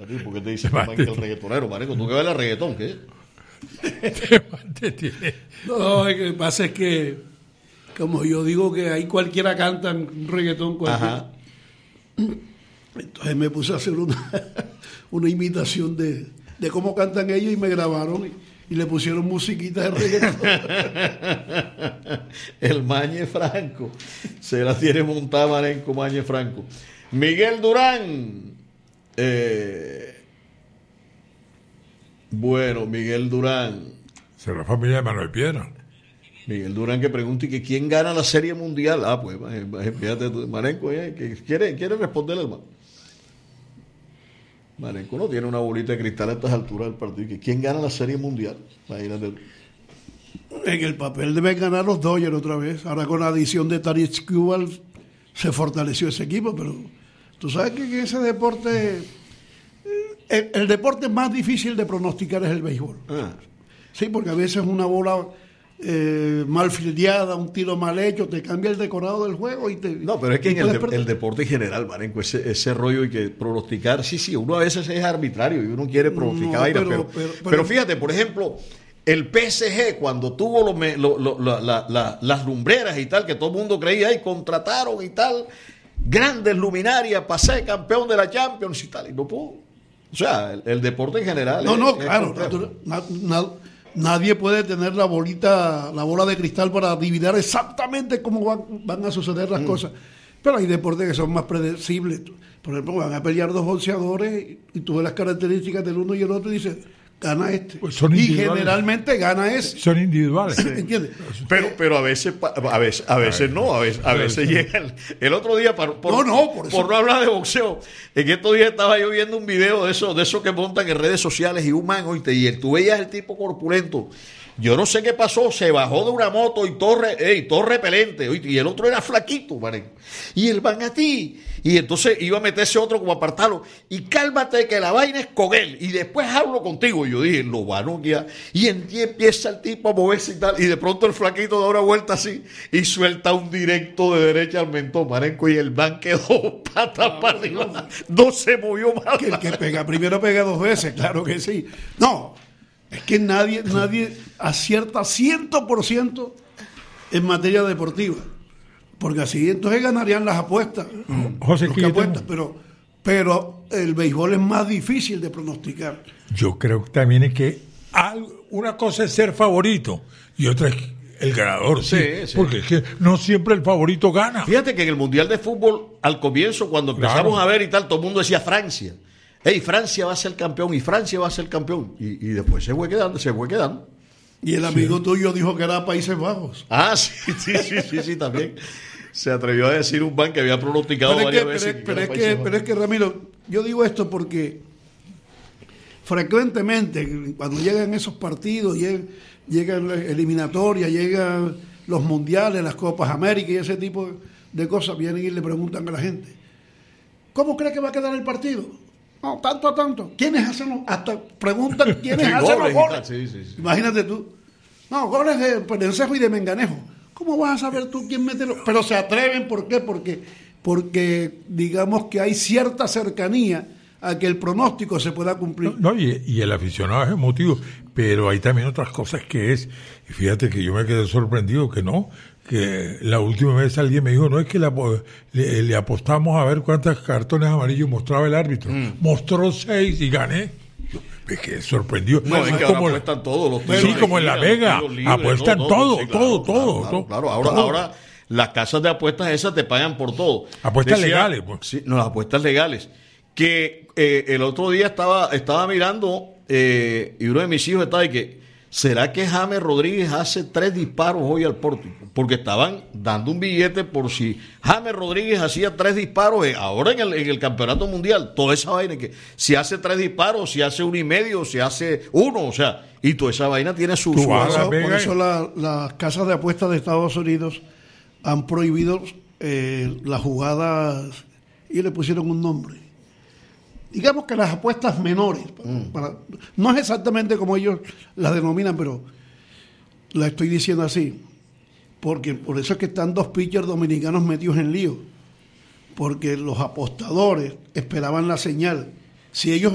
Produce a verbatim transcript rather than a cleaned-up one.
¿Por qué te dicen que el reggaetonero, marico? ¿Tú qué ves el reggaetón? ¿Qué? No, lo que pasa es que, como yo digo que ahí cualquiera canta un reggaetón cualquiera. Ajá. Entonces me puse a hacer una, una imitación de, de cómo cantan ellos y me grabaron y, y le pusieron musiquitas de reggaetón. El Mañe Franco. Se la tiene montada Marenco, Mañe Franco. Miguel Durán. Eh, bueno, Miguel Durán. Será familia de Manuel Piedra. Miguel Durán que pregunta y que quién gana la Serie Mundial. Ah, pues, fíjate tú, Marenco, eh, que quiere, quiere responderle al man. Marenco no tiene una bolita de cristal a estas alturas del partido. Que quién gana la Serie Mundial. Imagínate. En el papel deben ganar los Dodgers otra vez. Ahora con la adición de Tarik Skubal se fortaleció ese equipo, pero tú sabes que en ese deporte, el, el deporte más difícil de pronosticar es el béisbol. Ah. Sí, porque a veces una bola eh, mal fildeada, un tiro mal hecho, te cambia el decorado del juego y te... No, pero es que en el, de, el deporte en general, Marenco, ese, ese rollo y que pronosticar, sí, sí, uno a veces es arbitrario y uno quiere pronosticar, no, pero, pero, pero, pero, pero fíjate, por ejemplo, el P S G cuando tuvo lo, lo, lo, la, la, la, las lumbreras y tal, que todo el mundo creía y contrataron y tal, grandes luminarias, pasé campeón de la Champions y tal, y no pudo. O sea, el, el deporte en general. No, es, no, es claro, na, na, nadie puede tener la bolita, la bola de cristal para adivinar exactamente cómo van, van a suceder las mm. cosas. Pero hay deportes que son más predecibles. Por ejemplo, van a pelear dos boxeadores y tú ves las características del uno y el otro y dices, gana este. Pues y generalmente gana ese. Son individuales. ¿Entiendes? Pero, pero a veces, a veces, a veces no, a veces, a veces llega el, el otro día por, por, no, no, por, por no hablar de boxeo. En estos días estaba yo viendo un video de eso, de esos que montan en redes sociales y un man, oíste, y tú veías el tipo corpulento. Yo no sé qué pasó, se bajó de una moto y todo, ey, todo repelente, oíste, y el otro era flaquito, man. Y el van a ti. Y entonces iba a meterse otro como apartarlo. Y cálmate que la vaina es con él. Y después hablo contigo. Y yo dije, lo van a noquear. Y en ti empieza el tipo a moverse y tal. Y de pronto el flaquito da una vuelta así. Y suelta un directo de derecha al mentón, Marenco. Y el man quedó patas no, para arriba. No, no se movió más. Que el que pega primero pega dos veces, claro que sí. No, es que nadie, nadie acierta cien por ciento en materia deportiva. Porque así entonces ganarían las apuestas. Mm. José, que apuestas, pero, pero el béisbol es más difícil de pronosticar. Yo creo que también es que una cosa es ser favorito y otra es el ganador. Sí, sí, sí. Porque es que no siempre el favorito gana. Fíjate que en el Mundial de Fútbol, al comienzo, cuando empezamos claro. a ver y tal, todo el mundo decía Francia. Hey, Francia va a ser campeón y Francia va a ser campeón. Y, y después se fue quedando, se fue quedando. Y el amigo sí. tuyo dijo que era Países Bajos. Ah, sí, sí, sí, sí, sí, también. Se atrevió a decir un man que había pronosticado pero varias que, veces. Pero, pero, es que, pero es que, Ramiro, yo digo esto porque frecuentemente cuando llegan esos partidos, llegan, llegan las eliminatorias, llegan los mundiales, las Copas América y ese tipo de cosas, vienen y le preguntan a la gente, ¿cómo cree que va a quedar el partido? No, tanto a tanto. ¿Quiénes hacen los, hasta preguntan quiénes sí, hacen los goles? Sí, sí, sí. Imagínate tú. No, goles de Perencejo y de Menganejo. ¿Cómo vas a saber tú quién mete los...? Pero se atreven, ¿por qué? Porque, porque digamos que hay cierta cercanía a que el pronóstico se pueda cumplir. No, no y, y el aficionado es emotivo, pero hay también otras cosas que es, y fíjate que yo me quedé sorprendido que no, que la última vez alguien me dijo, no es que la, le, le apostamos a ver cuántos cartones amarillos mostraba el árbitro, mm. mostró seis y gané. Me quedé sorprendido. No, es que como ahora apuestan todos los tiros. Sí, como en La Vega, apuestan no, todo, no, sí, claro, todo, claro, todo, claro, todo. Claro, ahora, todo. ahora las casas de apuestas esas te pagan por todo. Apuestas Decía, legales, pues. Sí, no, las apuestas legales. Que eh, el otro día estaba, estaba mirando eh, y uno de mis hijos estaba y que, ¿será que James Rodríguez hace tres disparos hoy al pórtico? Porque estaban dando un billete por si James Rodríguez hacía tres disparos eh, ahora en el, en el campeonato mundial. Toda esa vaina que si hace tres disparos, si hace uno y medio, si hace uno, o sea, y toda esa vaina tiene su... su por eso, por eso la, las casas de apuestas de Estados Unidos han prohibido eh, las jugadas y le pusieron un nombre. Digamos que las apuestas menores, mm. para, no es exactamente como ellos las denominan, pero la estoy diciendo así, porque por eso es que están dos pitchers dominicanos metidos en lío, porque los apostadores esperaban la señal. Si ellos